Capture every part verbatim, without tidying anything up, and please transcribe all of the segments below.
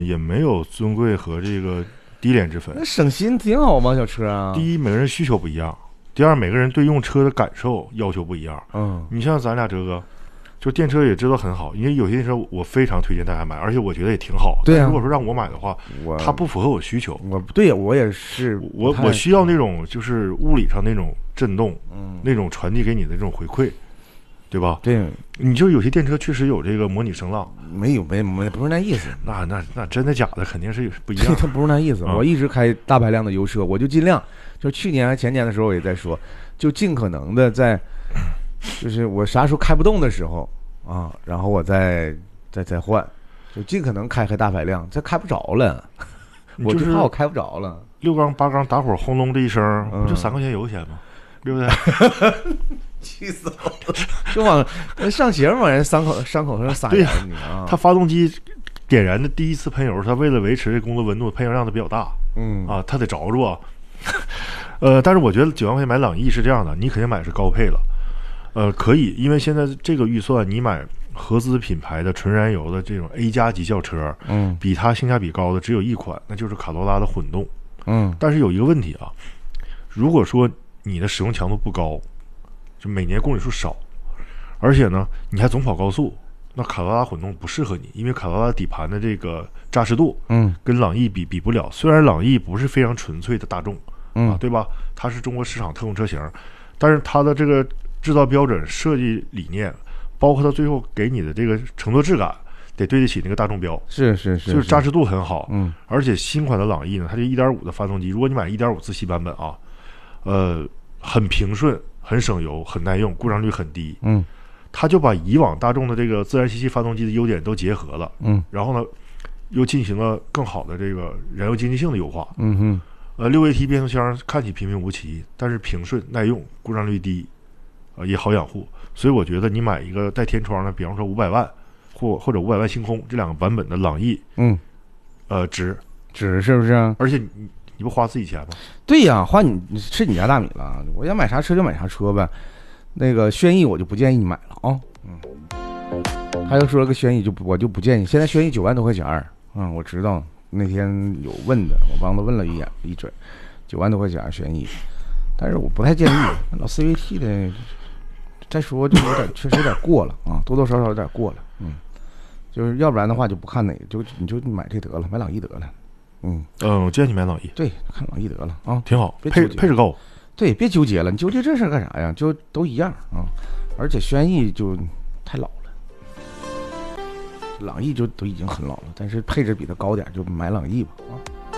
也没有尊贵和这个低廉之分。 那省心挺好吗？小车啊， 第一，每个人需求不一样；第二，每个人对用车的感受要求不一样。 嗯， 你像咱俩这个，就电车也知道很好，因为有些电车我非常推荐大家买，而且我觉得也挺好。 对啊， 如果说让我买的话， 我它不符合我需求。 我对我也是， 我我需要那种就是物理上那种震动，嗯，那种传递给你的这种回馈。对吧？ 对， 你就有些电车确实有这个模拟声浪， 没有，没没不是那意思。 那那那真的假的肯定是不一样。 它不是那意思、嗯。我一直开大排量的油车，我就尽量，就去年前年的时候我也在说，就尽可能的在，就是我啥时候开不动的时候啊，然后我再再再换，就尽可能开开大排量，这开不着了，我就怕我开不着了。 六缸八缸打火轰隆这一声， 嗯、 不就三块钱油钱吗？对不对？ 气死我了！就往上节目往人伤口伤口上撒盐，你啊！ 它发动机点燃的第一次喷油，它为了维持工作温度，喷油量都比较大， 嗯啊，它得着住啊。呃，但是我觉得九万块钱买朗逸是这样的，你肯定买的是高配了，呃，可以，因为现在这个预算，你买合资品牌的纯燃油的这种 A 加级轿车， 嗯， 比它性价比高的只有一款，那就是卡罗拉的混动， 嗯， 但是有一个问题啊，如果说你的使用强度不高，就每年公里数少，而且呢你还总跑高速，那卡罗拉混动不适合你，因为卡罗拉底盘的这个扎实度， 嗯， 跟朗逸比比不了。虽然朗逸不是非常纯粹的大众， 嗯， 啊，对吧？它是中国市场特供车型，但是它的这个制造标准、设计理念，包括它最后给你的这个乘坐质感，得对得起那个大众标。 是是是， 就是扎实度很好。 嗯， 而且新款的朗逸呢，它这 一点五 的发动机，如果你买 一点五 自吸版本啊，呃，很平顺。很省油，很耐用，故障率很低。 嗯， 它就把以往大众的这个自然吸气发动机的优点都结合了。 嗯， 然后呢，又进行了更好的这个燃油经济性的优化。 嗯哼， 呃，六 A T 变速箱看起平平无奇，但是平顺耐用，故障率低，呃，也好养护。所以我觉得你买一个带天窗的，比方说五百万或或者五百万星空这两个版本的朗逸， 嗯， 呃，值值是不是？ 而且你。你不花自己钱吗？ 对呀，花你吃你家大米了。我想买啥车就买啥车呗。那个轩逸我就不建议你买了啊。嗯，他又说了个轩逸就我就不建议。现在轩逸九万多块钱儿，嗯，我知道那天有问的，我帮他问了一眼一嘴，九万多块钱轩逸，但是我不太建议。老 C V T 的，再说就有点确实有点过了啊，多多少少有点过了。嗯，就是要不然的话就不看哪个，就你就买这得了，买朗逸得了。嗯嗯，我建议你买朗逸， 对，看朗逸得了啊， 挺好，配配置高， 对，别纠结了，你纠结这事干啥呀？就都一样啊，而且轩逸就太老了，朗逸就都已经很老了，但是配置比它高点，就买朗逸吧啊。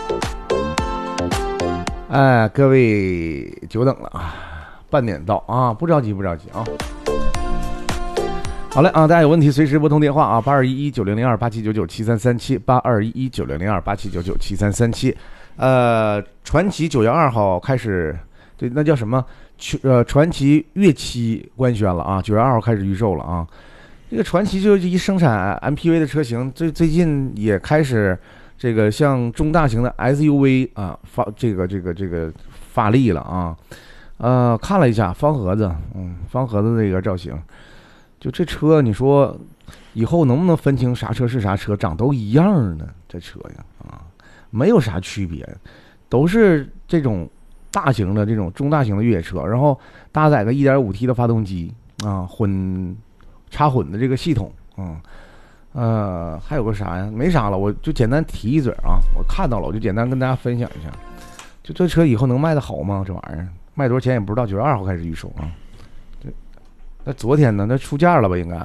哎，各位久等了啊，半点到啊，不着急不着急啊。好嘞啊！大家有问题随时拨通电话啊，八二一一九零零二八七九九七三三七，八二一一九零零二八七九九七三三七。呃，传奇九月二号开始，对，那叫什么？呃，传奇粤七官宣了啊，九月二号开始预售了啊。这个传奇就一生产 M P V 的车型，最最近也开始这个向中大型的 S U V 啊发这个这个这个发力了啊。呃，看了一下方盒子，嗯，方盒子这个造型。就这车，你说以后能不能分清啥车是啥车？长都一样呢，这车呀啊，没有啥区别，都是这种大型的这种中大型的越野车，然后搭载个 一点五 T 的发动机啊，混插混的这个系统，嗯呃，还有个啥呀？没啥了，我就简单提一嘴啊，我看到了，我就简单跟大家分享一下。就这车以后能卖得好吗？这玩意儿卖多少钱也不知道，九月二号开始预售啊。那昨天呢？那出价了吧？应该，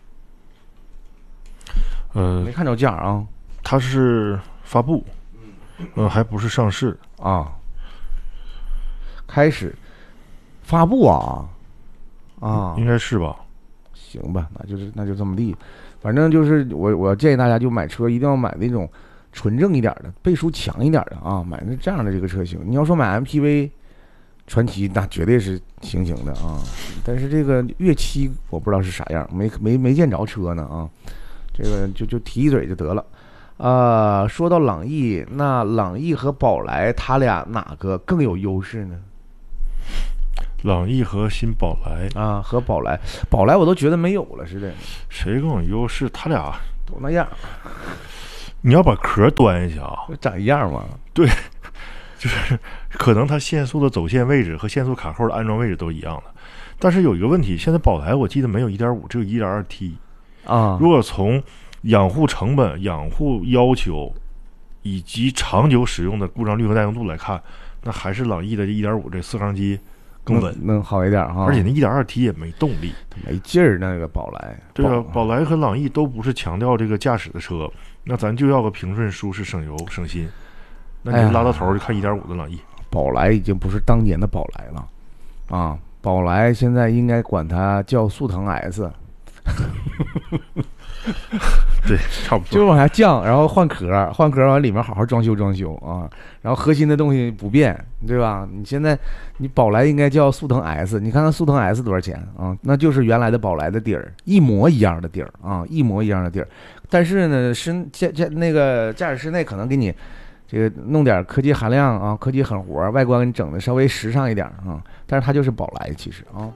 呃， 没看着价啊。 它是发布，呃，还不是上市啊。开始发布啊啊， 应该是吧？ 行吧，那就是那就这么地。反正就是我我建议大家就买车一定要买那种纯正一点的，倍数强一点的啊，买那这样的这个车型。你要说买 M P V。传奇那绝对是行行的啊，但是这个粤七我不知道是啥样，没没没见着车呢啊，这个就就提一嘴就得了。呃，说到朗逸，那朗逸和宝来，它俩哪个更有优势呢？ 朗逸和新宝来啊，和宝来，宝来我都觉得没有了似的。 谁更有优势？他俩都那样。 你要把壳端下去啊， 长一样嘛。 对，就是可能它限速的走线位置和限速卡扣的安装位置都一样的，但是有一个问题，现在宝来我记得没有 一点五， 只有 一点二 T 啊。 如果从养护成本、养护要求以及长久使用的故障率和耐用度来看，那还是朗逸的 一点五 这四缸机更稳， 能好一点哈。 而且那 一点二 T 也没动力， 没劲儿。那个宝来， 对啊，宝来和朗逸都不是强调这个驾驶的车，那咱就要个平顺、舒适、省油、省心。那你拉到头就看 一点五 的朗逸。 宝来已经不是当年的宝来了啊！宝来现在应该管它叫速腾 S。 对，差不多， 就往下降，然后换壳，换壳完里面好好装修装修啊，然后核心的东西不变，对吧？你现在你宝来应该叫速腾 S， 你看看速腾 S 多少钱啊？那就是原来的宝来的底儿，一模一样的底儿啊，一模一样的底儿。但是呢，是驾驾那个驾驶室内可能给你这个弄点科技含量啊，科技狠活，外观给你整的稍微时尚一点啊，但是它就是宝来其实啊。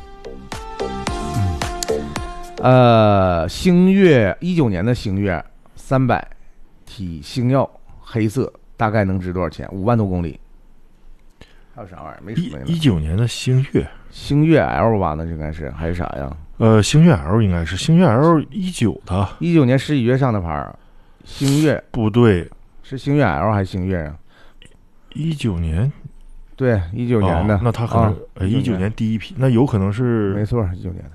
呃，星越一九年的星越三百 T 星耀黑色，大概能值多少钱？五万多公里。还有啥玩意儿？没什么。 一九年的星越， 星越 L 吧？那应该是还是啥呀？ 呃，星越 L 应该是星越 L 一九的， 一九年十一月上的牌儿。星越不对， 是星越 L 还是星越啊？ 一九年， 对，一九年的。 哦、那他可能啊、 呃一九年第一批，那有可能是没错，一九年的。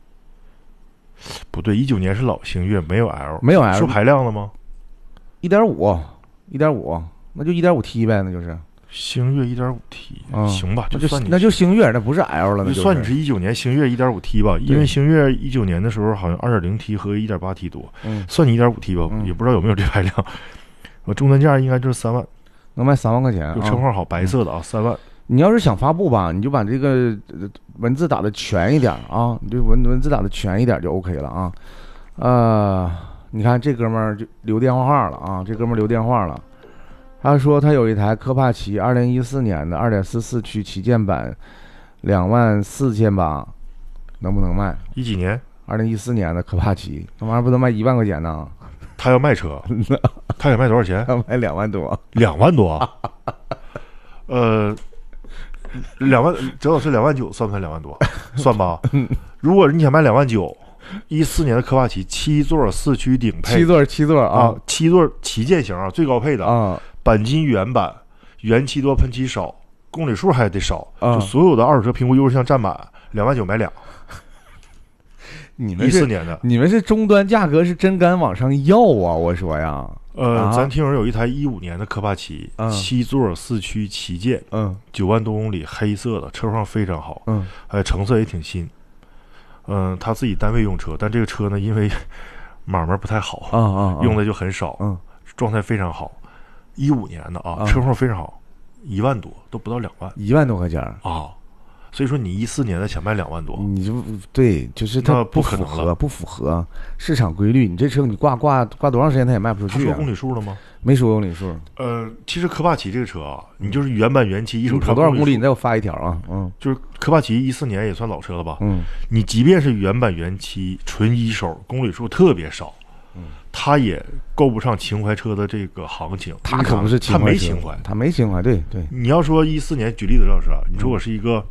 不对，一九年是老星越，没有 L， 没有 L， 说排量了吗？ 一点五，一点五，那就一点五 T 呗，那就是星越一点五 T，、 嗯、 行吧， 就算你那就星越，那不是 L 了，那就算你是一九年星越一点五 T 吧，因为星越一九年的时候好像二点零 T 和一点八 T 多， 嗯， 算你一点五 T 吧、嗯，也不知道有没有这排量。我终端价应该就是三万， 能卖三万块钱， 有车况好，白色的啊，三、嗯、万。 你要是想发布吧，你就把这个文字打的全一点啊，你就文文字打的全一点就 OK 了啊。呃，你看这哥们儿就留电话号了啊，这哥们儿留电话了。他说他有一台科帕奇二零一四年的二点四四驱旗舰版，两万四千八，能不能卖？ 一几年？ 二零一四年的科帕奇，那玩意儿不能卖一万块钱呢？ 他要卖车，他想卖多少钱？ 要卖两万多， 两万多。呃，两万，正好是两万九，算不算两万多？算吧。如果你想卖两万九。一四年的科帕奇七座四驱顶配， 七座七座啊， 啊七座旗舰型啊，最高配的啊， 钣金原版，原漆多喷漆少，公里数还得少， 啊、 就所有的二手车评估优势项占满，两万九买俩。 你们一四年的， 你们是终端价格是真敢往上要啊！我说呀， 呃， 啊、 咱听友有一台一五年的科帕奇， 嗯、 七座四驱旗舰， 嗯， 九万多公里，黑色的，车况非常好， 嗯， 呃，成色也挺新。嗯，他自己单位用车，但这个车呢，因为买卖不太好， 啊啊，啊用的就很少， 嗯， 状态非常好。一五年的啊， 啊车况非常好，一万多都不到两万， 一万多块钱啊。所以说你一四年的想卖两万多， 你就对，就是它不符合不符合市场规律。你这车你挂挂挂多长时间它也卖不出去、啊。 他说公里数了吗？ 没说公里数。 呃，其实科帕奇这个车啊，你就是原版原漆一手车跑多少公里，你再给我发一条啊。嗯， 就是科帕奇一四年也算老车了吧？ 嗯， 你即便是原版原漆纯一手，公里数特别少， 嗯， 它也够不上情怀车的这个行情。 它可不是情怀车， 它没情怀， 它没情怀。对对。 你要说一四年，举例子，老师啊，你说我是一个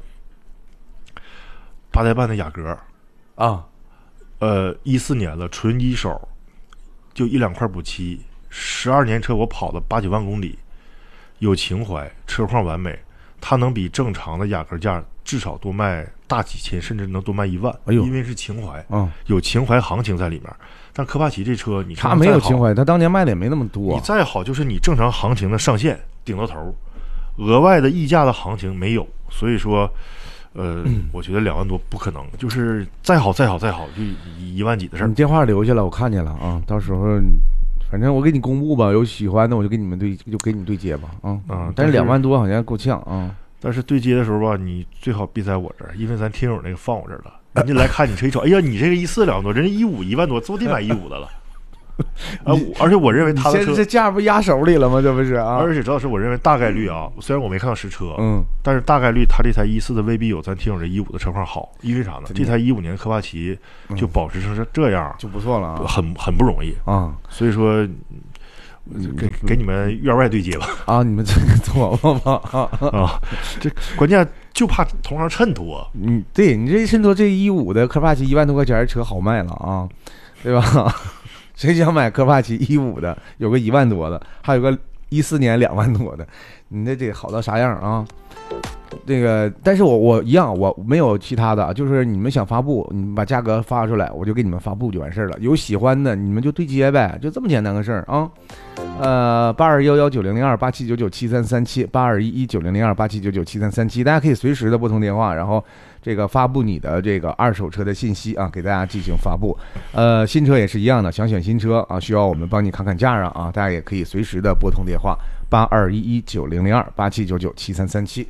八代半的雅阁啊， 呃，一四年了，纯一手，就一两块补漆，十二年车我跑了八九万公里，有情怀，车况完美，它能比正常的雅阁价至少多卖大几千，甚至能多卖一万。 哎呦， 因为是情怀， 嗯， 有情怀行情在里面。但科帕奇这车，你它没有情怀，它当年卖的也没那么多。 你再好，就是你正常行情的上限顶到头，额外的溢价的行情没有，所以说。呃、嗯，我觉得两万多不可能，就是再好再好再好，就一万几的事儿。 你电话留下了，我看见了啊，到时候反正我给你公布吧，有喜欢的我就给你们对，就给你对接吧，啊、嗯， 嗯， 但是两万多好像够呛啊。 但是对接的时候吧，你最好别在我这儿，因为咱听友那个放我这儿了，人家来看你车一瞅，哎呀，你这个一四两万多，人家一五一万多，都得买一五的了。啊，而且我认为他的车这价不压手里了吗？这不是啊？ 而且主要是我认为大概率啊，虽然我没看到实车， 嗯， 但是大概率他这台一四的未必有咱听友这一五的车况好，因为啥呢？这台一五年的科帕奇就保持成是这样， 就不错了啊， 很很不容易啊。 所以说， 给给你们院外对接吧。 啊，你们这个妥吧啊啊，这关键就怕同行衬托。 嗯，对你这衬托这一五的科帕奇一万多块钱的车好卖了啊，对吧？谁想买科帕奇一五的，有个一万多的，还有个一四年两万多的，你这得好到啥样啊？这个，但是我我一样，我没有其他的，就是你们想发布，你们把价格发出来，我就给你们发布就完事儿了。有喜欢的，你们就对接呗，就这么简单个事儿啊。呃，八二幺幺九零零二八七九九七三三七，八二一一九零零二八七九九七三三七，大家可以随时的拨通电话，然后这个发布你的这个二手车的信息啊，给大家进行发布。呃，新车也是一样的，想选新车啊，需要我们帮你看看价啊啊，大家也可以随时的拨通电话八二一一九零零二八七九九七三三七。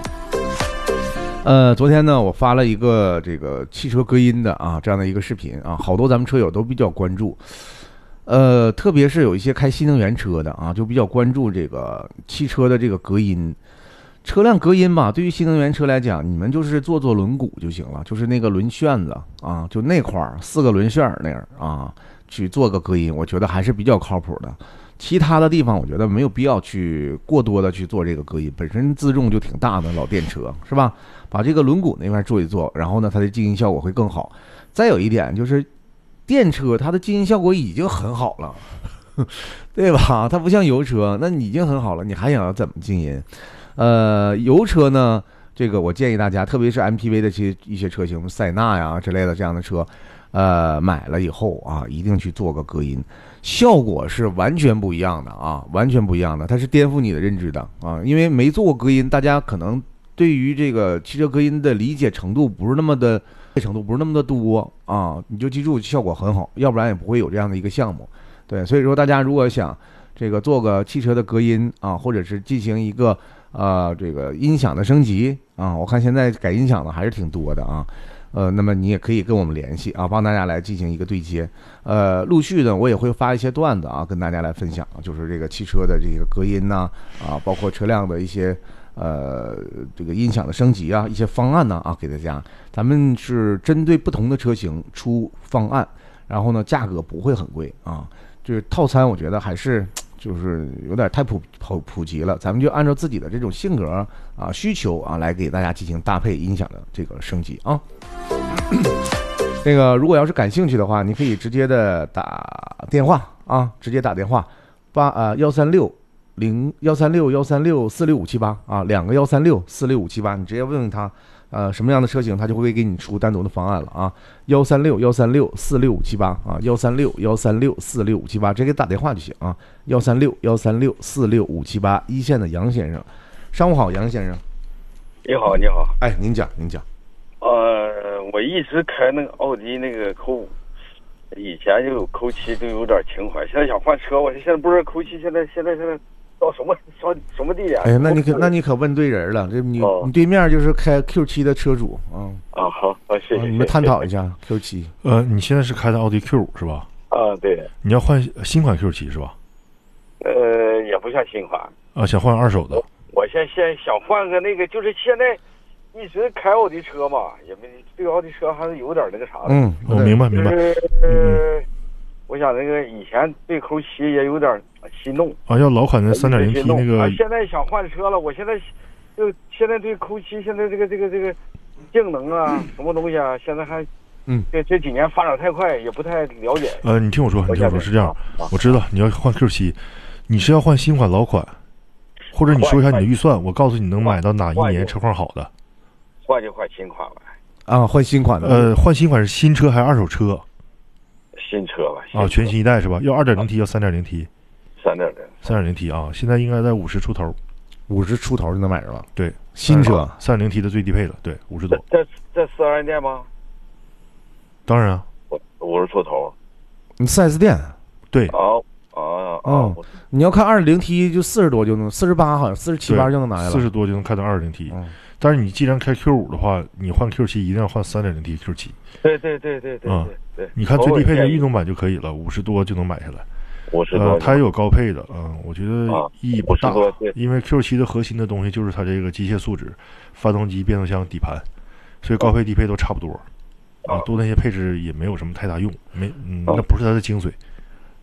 呃，昨天呢，我发了一个这个汽车隔音的啊这样的一个视频啊，好多咱们车友都比较关注。呃，特别是有一些开新能源车的啊，就比较关注这个汽车的这个隔音。车辆隔音吧，对于新能源车来讲，你们就是做做轮毂就行了，就是那个轮旋子啊，就那块儿四个轮旋那样啊，去做个隔音，我觉得还是比较靠谱的。其他的地方我觉得没有必要去过多的去做这个隔音，本身自重就挺大的老电车是吧？把这个轮毂那块做一做，然后呢，它的静音效果会更好。再有一点就是，电车它的静音效果已经很好了，对吧？它不像油车，那你已经很好了，你还想要怎么静音？呃，油车呢，这个我建议大家，特别是 M P V 的一些一些车型，塞纳呀之类的这样的车，呃，买了以后啊，一定去做个隔音。效果是完全不一样的啊，完全不一样的，它是颠覆你的认知的啊，因为没做过隔音，大家可能对于这个汽车隔音的理解程度不是那么的程度不是那么的多啊，你就记住效果很好，要不然也不会有这样的一个项目。对，所以说大家如果想这个做个汽车的隔音啊，或者是进行一个呃这个音响的升级啊，我看现在改音响的还是挺多的啊。呃，那么你也可以跟我们联系啊，帮大家来进行一个对接。呃，陆续的我也会发一些段子啊，跟大家来分享，就是这个汽车的这个隔音呐，啊，包括车辆的一些呃这个音响的升级啊，一些方案呢啊，给大家。咱们是针对不同的车型出方案，然后呢，价格不会很贵啊，就是套餐，我觉得还是。就是有点太普普普及了，咱们就按照自己的这种性格啊需求啊来给大家进行搭配音响的这个升级啊。这个如果要是感兴趣的话，你可以直接的打电话啊，直接打电话八呃幺三六零幺三六幺三六四六五七八啊，两个幺三六四六五七八，你直接问问他。呃，什么样的车型，他就会给你出单独的方案了啊！幺三六幺三六四六五七八啊，幺三六幺三六四六五七八，直接给打电话就行啊！幺三六幺三六四六五七八，一线的杨先生，上午好，杨先生。 你好，你好。 哎，您讲，您讲。 呃，我一直开那个奥迪那个 Q 五，以前就有 Q 七，都有点情怀。现在想换车，我现在不知道 Q 七现在现在现在。到什么什什么地点？ 哎呀，那你可那你可问对人了，这你、哦、你对面就是开 Q 七的车主啊。 啊，好，啊，谢谢。 你们探讨一下 Q 七。 呃，你现在是开的奥迪 Q 五是吧？ 啊，对。 你要换新款 Q 七是吧？ 呃，也不算新款。 啊，想换二手的。 我, 我现在想换个那个，就是现在一直开奥迪车嘛，也没对奥迪车还是有点那个啥的。 嗯，我明白明白。 呃、嗯，我想那个以前对 Q 七也有点。心动啊！要老款的 三点零 T 那个、 啊，现在想换车了。我现在就现在对 Q 七现在这个这个这个性能啊，嗯、什么东西啊，现在还嗯， 这这几年发展太快，也不太了解。 呃，你听我说，你听我说是这样，啊、我知道你要换 Q 七，你是要换新款老款，或者你说一下你的预算，我告诉你能买到哪一年车况好的。 换就换新款吧。 啊，换新款的。 呃，换新款是新车还是二手车？ 新车吧。 啊，全新一代是吧？要 二点零 T 要 三点零 T。 三点零， 三点零 T 啊，现在应该在五十出头， 五十出头就能买着了。 对， 新车三点零 T 的最低配了，对，五十多。 在在四 S 店吗？ 当然啊， 五十出头。 你四 S 店？ 对。 哦哦哦，你要看二点零 T 就四十多就能，四十八好像四十七八就能拿下来， 四十多就能开到二点零 T。嗯。但是你既然开 Q 五的话，你换 Q 七一定要换三点零 T Q 七。 对对对对对。 嗯， 对。 你看最低配的运动版就可以了，五十多就能买下来。呃，它也有高配的，嗯、呃，我觉得意义不大， 啊、 因为 Q 七的核心的东西就是它这个机械素质、发动机、变速箱、底盘，所以高配低配都差不多，啊，多那些配置也没有什么太大用，没，嗯，那不是它的精髓。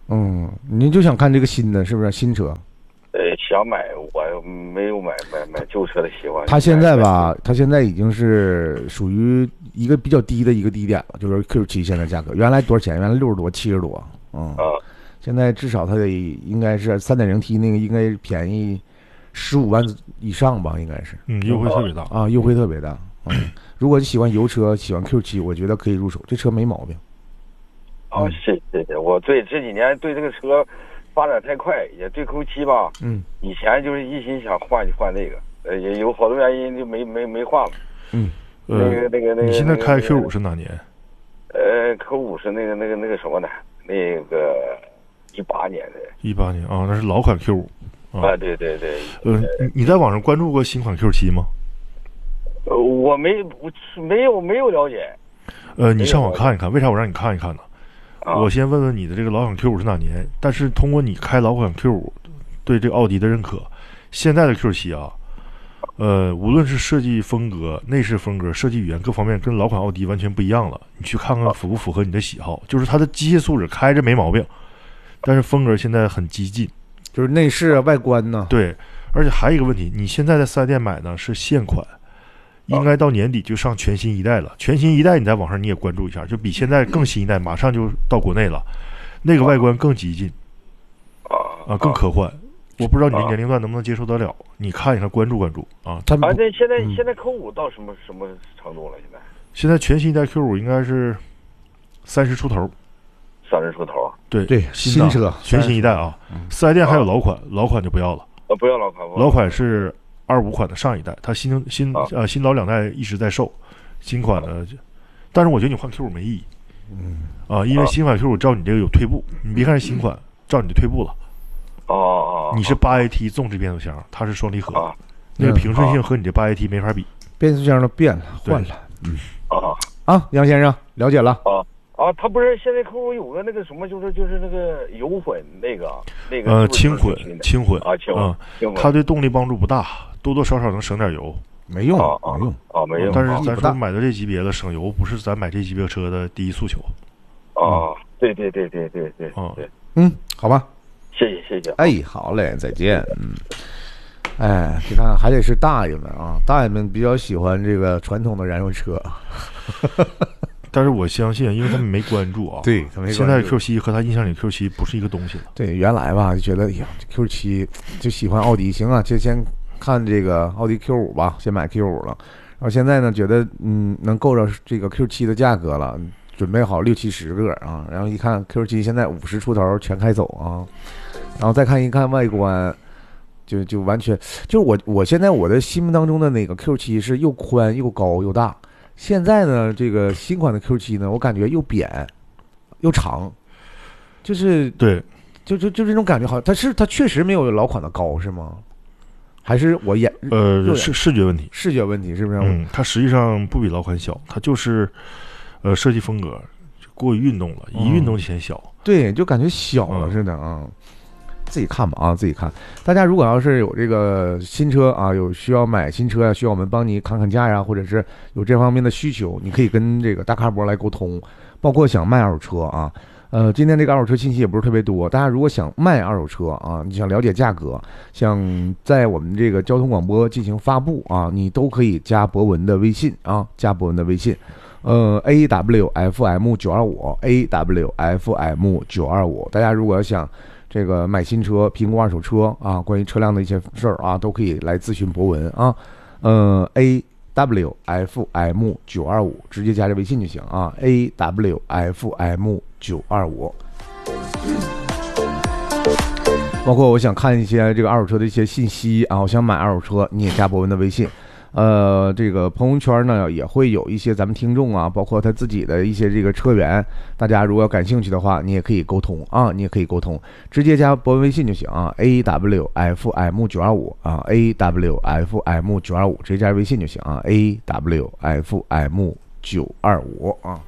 嗯，您就想看这个新的，是不是新车？ 呃，想买，我没有买买买旧车的习惯。 他现在吧，他现在已经是属于一个比较低的一个低点了，就是 Q 七现在价格，原来多少钱？原来六十多、七十多，嗯， 啊， 现在至少它得应该是 三点零 T 那个应该便宜十五万以上吧，应该是， 嗯，优惠特别大啊，优惠特别大。嗯，如果喜欢油车，喜欢 Q 七，我觉得可以入手，这车没毛病。 啊，谢谢谢，我对这几年对这个车发展太快，也对 Q 七吧， 嗯， 以前就是一心想换就换这个，呃，也有好多原因就没没没换了。 嗯， 呃， 那个那个那个， 你现在开 Q 五是哪年？ 呃 ，Q 五是那个那个那个什么的，那个一八年的。 一八年啊，那是老款 Q 五。 啊，对对对。 呃，你在网上关注过新款 Q 七吗？ 呃，我没我没有没有了解。 呃，你上网看一看，为啥我让你看一看呢？ 啊、 我先问问你的这个老款 Q 五是哪年？但是通过你开老款 Q 五对这个奥迪的认可，现在的 Q 七啊，呃，无论是设计风格、内饰风格、设计语言各方面，跟老款奥迪完全不一样了。你去看看符不符合你的喜好？就是它的机械素质开着没毛病，但是风格现在很激进， 就是内饰啊、外观呢。 对，而且还有一个问题，你现在在四 S 店买呢是现款。应该到年底就上全新一代了。全新一代你在网上你也关注一下，就比现在更新一代，马上就到国内了。那个外观更激进，啊，更科幻。我不知道你的年龄段能不能接受得了，你看一看，关注关注啊。 他啊，那现在、 嗯、 现在 Q 五到什么什么程度了？现在现在全新一代 Q 五应该是三十出头， 三十出头。 对对，新车全新一代啊。四 S 店还有老款，老款就不要了。 啊，不要老款。 老款是二五款的上一代，它新新呃新老两代一直在售，新款的，但是我觉得你换 Q 五没意义， 嗯啊，因为新款 Q 五照你这个有退步，你别看是新款，照你就退步了。 哦哦， 你是八 A T 纵置变速箱，它是双离合， 啊、 那个平顺性和你这八 A T 没法比。 变速箱都变了，换了。 嗯啊啊，杨先生了解了。 啊啊，他不是现在 Q 五有个那个什么，就是就是那个油混那个那个呃轻混轻混啊轻混，轻混， 它对动力帮助不大，多多少少能省点油。 没用， 没用啊，没用。 但是咱说买到这级别的省油，不是咱买这级别车的第一诉求。 啊，对对对对对对，对， 嗯，好吧， 谢谢谢谢。 哎，好嘞，再见。嗯，哎，你看还得是大爷们啊，大爷们比较喜欢这个传统的燃油车。 但是我相信，因为他们没关注啊， 对，他没关注。 现在 Q 七和他印象里 Q 七不是一个东西了。 对，原来吧就觉得，哎呀 ，Q 七就喜欢奥迪，行啊，就先看这个奥迪 Q 五吧，先买 Q 五了。然后现在呢，觉得嗯能够着这个 Q 七的价格了，准备好六七十个啊。然后一看 Q 七现在五十出头全开走啊，然后再看一看外观，就就完全就是我我现在我的心目当中的那个 Q 七是又宽又高又大。现在呢，这个新款的 Q 七呢，我感觉又扁又长，就是对， 就就就这种感觉，好像它是它确实没有老款的高，是吗？还是我眼呃视视觉问题， 视觉问题是不是？ 嗯，它实际上不比老款小，它就是呃设计风格就过于运动了，一运动就显小， 嗯、对，就感觉小了似的啊。嗯自己看吧啊，自己看。大家如果要是有这个新车啊，有需要买新车呀、啊，需要我们帮你砍砍价呀，或者是有这方面的需求，你可以跟这个大咖博来沟通。包括想卖二手车啊，呃，今天这个二手车信息也不是特别多。大家如果想卖二手车啊，你想了解价格，想在我们这个交通广播进行发布啊，你都可以加博文的微信啊，加博文的微信。呃 ，A W F M 九二五 ，A W F M 九二五。大家如果要想这个买新车、评估二手车啊，关于车辆的一些事儿啊，都可以来咨询博文啊。呃 ，A W F M 九二五，直接加这微信就行啊。A W F M 九二五。包括我想看一些这个二手车的一些信息啊，我想买二手车，你也加博文的微信。呃，这个朋友圈呢也会有一些咱们听众啊，包括他自己的一些这个车源，大家如果感兴趣的话，你也可以沟通啊，你也可以沟通，直接加博文微信就行啊 ，A W F M 九二五啊 ，A W F M 九二五，直接加微信就行啊 ，A W F M 九二五啊。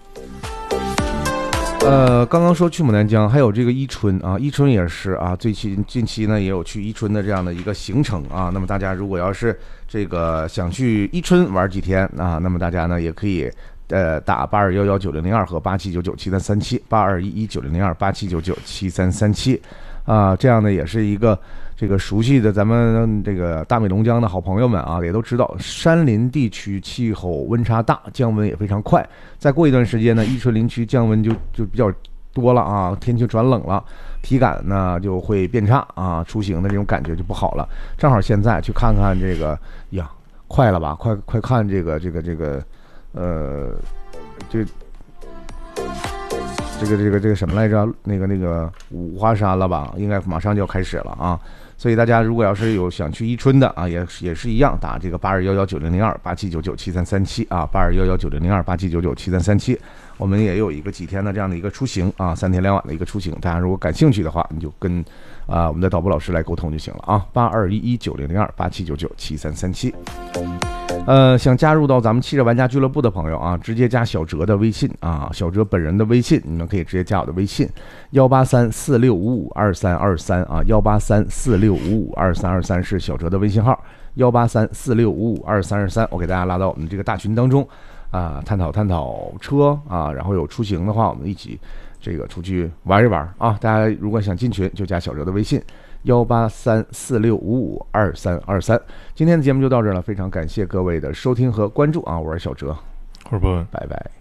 呃，刚刚说去牡丹江，还有这个伊春啊，伊春也是啊，最近近期呢也有去伊春的这样的一个行程啊。那么大家如果要是这个想去伊春玩几天啊，那么大家呢也可以呃打八二幺幺九零零二和八七九九七三三七八二一一九零零二八七九九七三三七啊，这样呢也是一个这个熟悉的咱们这个大美龙江的好朋友们啊，也都知道山林地区气候温差大，降温也非常快。再过一段时间呢，伊春林区降温就就比较多了啊，天气转冷了，体感呢就会变差啊，出行的这种感觉就不好了。正好现在去看看这个呀，快了吧？快快看这个这个这个呃，这。这个这个这个什么来着？那个那个五华山了吧？应该马上就要开始了啊！所以大家如果要是有想去伊春的啊，也也是一样，打这个八二幺幺九零零二八七九九七三三七啊，八二幺幺九零零二八七九九七三三七，我们也有一个几天的这样的一个出行啊，三天两晚的一个出行。大家如果感兴趣的话，你就跟啊我们的导播老师来沟通就行了啊，八二一一九零零二八七九九七三三七。呃，想加入到咱们汽车玩家俱乐部的朋友啊，直接加小哲的微信啊，小哲本人的微信，你们可以直接加我的微信幺八三四六五五二三二三啊，幺八三四六五五二三二三是小哲的微信号，幺八三四六五五二三二三，我给大家拉到我们这个大群当中啊，探讨探讨车啊，然后有出行的话，我们一起这个出去玩一玩啊。大家如果想进群，就加小哲的微信。幺八三四六五五二三二三，今天的节目就到这儿了，非常感谢各位的收听和关注啊！我是小哲， 我是波文， 拜拜。